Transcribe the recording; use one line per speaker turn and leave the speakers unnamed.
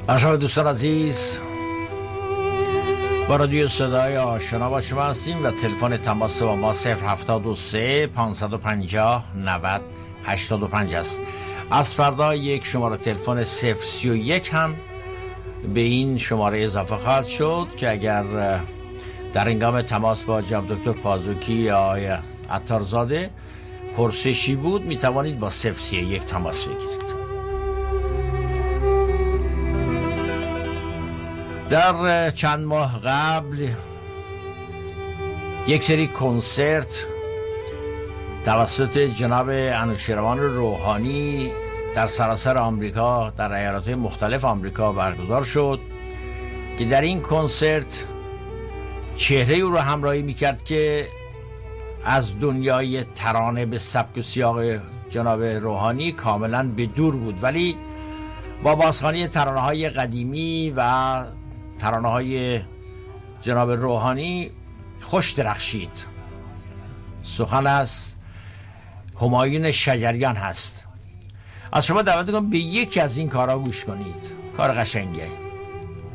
شما دوستان عزیز، با رادیو صدای آشنا با شما هستیم و تلفن تماس با ما 073 550 90 85 است. از فردا یک شماره تلفن 031 هم به این شماره اضافه خواهد شد که اگر در هنگام تماس با جناب دکتر پازوکی یا عطارزاده پرسشی بود می توانید با 031 تماس بگیرید. در چند ماه قبل یک سری کنسرت توسط جناب انوشیروان روحانی در سراسر آمریکا، در ایالت‌های مختلف آمریکا برگزار شد که در این کنسرت چهره او را همراهی می‌کرد که از دنیای ترانه به سبک و سیاق جناب روحانی کاملا به دور بود، ولی با بازخوانی ترانه‌های قدیمی و ترانه‌های جناب روحانی خوش درخشید. سخن از همایون شجریان هست. از شما دعوت می‌کنم به یکی از این کارها گوش کنید. کار قشنگه.